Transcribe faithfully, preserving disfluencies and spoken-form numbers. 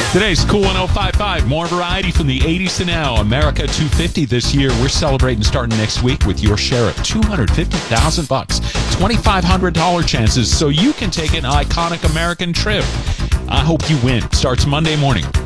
Today's Cool ten fifty-five. More variety from the eighties to now. America two fifty this year. We're celebrating starting next week with your share of two hundred fifty thousand bucks, twenty-five hundred dollars chances, so you can take an iconic American trip. I hope you win. Starts Monday morning.